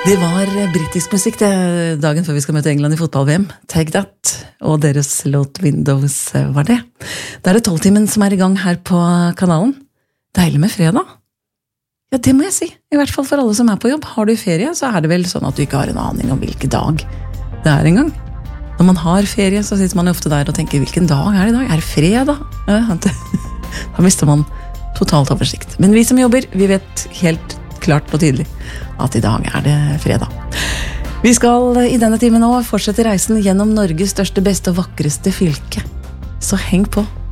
Det var britisk musikk det, dagen før vi skal møte England i fotball-VM. Take That, og deres låt Windows var det. Det er det 12-timen som er i gang her på kanalen. Deilig med fredag. Ja, det må jeg si. I hvert fall for alle som er på jobb. Har du ferie, så er det vel sånn at du ikke har en aning om hvilken dag det er en gang. Når man har ferie, så sitter man jo ofte der og tenker, hvilken dag er det i dag? Er det fredag? Ja, da mister man totalt oversikt. Men vi som jobber, vi vet helt klart og tydelig at i dag er det fredag. Vi skal i denne timen nå fortsette reisen gjennom Norges største, beste og vakreste fylke. Så heng på!